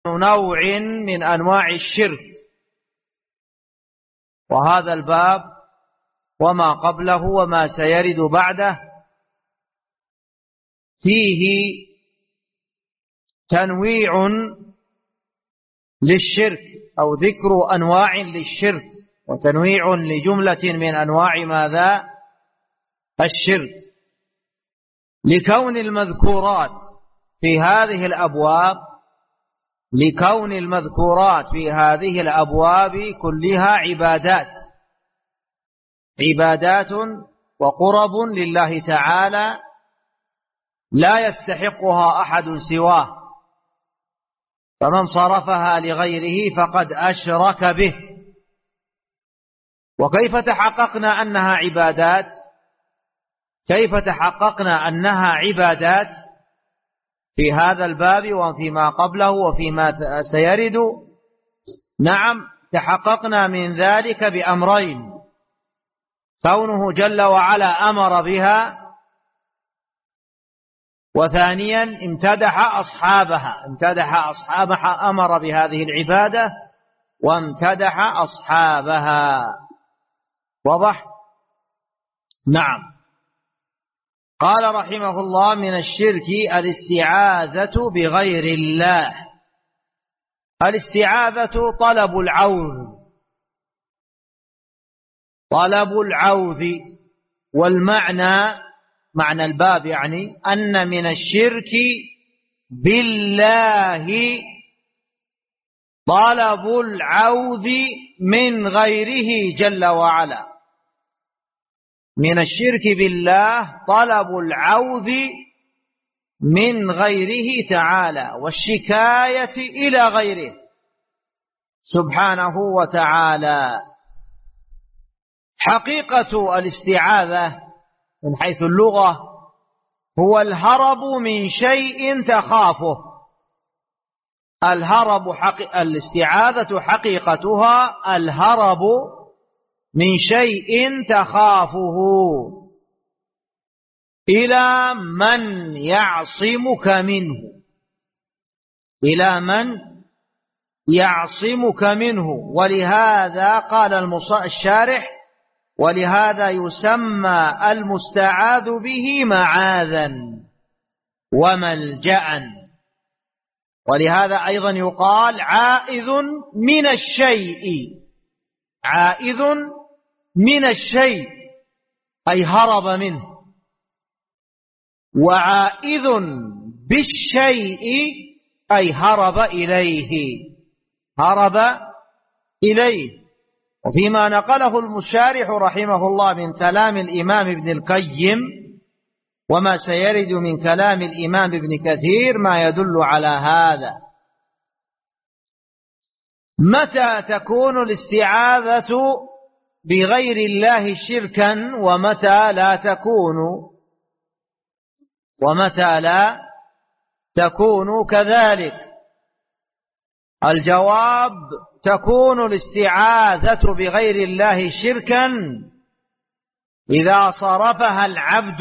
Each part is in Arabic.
نوع من أنواع الشرك. وهذا الباب وما قبله وما سيرد بعده فيه تنويع للشرك أو ذكر أنواع للشرك وتنويع لجملة من أنواع ماذا؟ الشرك، لكون المذكورات في هذه الأبواب كلها عبادات وقرب لله تعالى لا يستحقها أحد سواه، فمن صرفها لغيره فقد أشرك به. وكيف تحققنا أنها عبادات؟ في هذا الباب وفيما قبله وفيما سيرد. نعم، تحققنا من ذلك بأمرين: كونه جل وعلا أمر بها، وثانيا امتدح أصحابها، أمر بهذه العبادة وامتدح أصحابها. واضح؟ نعم. قال رحمه الله: من الشرك الاستعاذة بغير الله. الاستعاذة طلب العوذ، والمعنى معنى الباب يعني أن من الشرك بالله طلب العوذ من غيره جل وعلا. من الشرك بالله طلب العوذ من غيره تعالى والشكاية إلى غيره سبحانه وتعالى. حقيقة الاستعاذة من حيث اللغة هو الهرب من شيء تخافه. الاستعاذة حقيقتها الهرب من شيء تخافه إلى من يعصمك منه. ولهذا قال الشارح: ولهذا يسمى المستعاذ به معاذا وملجأ. ولهذا أيضا يقال عائذ من الشيء أي هرب منه، وعائذ بالشيء أي هرب إليه. وفيما نقله المشارح رحمه الله من كلام الإمام ابن القيم وما سيرد من كلام الإمام ابن كثير ما يدل على هذا. متى تكون الاستعاذة بغير الله شركا ومتى لا تكون كذلك؟ الجواب: تكون الاستعاذة بغير الله شركا إذا صرفها العبد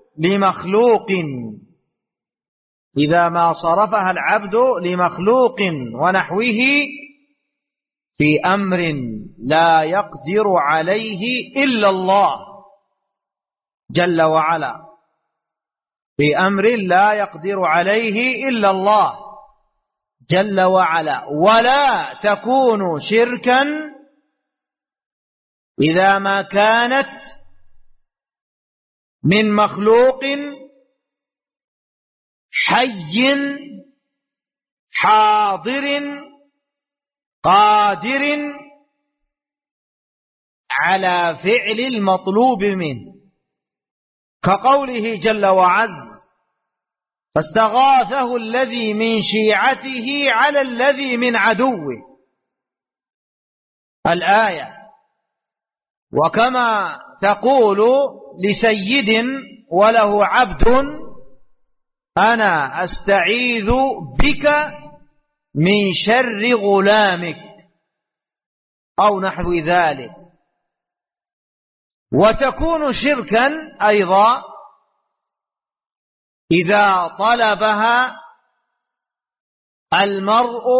لمخلوق ونحوه في أمر لا يقدر عليه إلا الله جل وعلا، ولا تكون شركا إذا ما كانت من مخلوق حي حاضر قادر على فعل المطلوب منه، كقوله جل وعز: فاستغاثه الذي من شيعته على الذي من عدوه، الآية. وكما تقول لسيد وله عبد: أنا أستعيذ بك من شر غلامك، أو نحو ذلك. وتكون شركا أيضا إذا طلبها المرء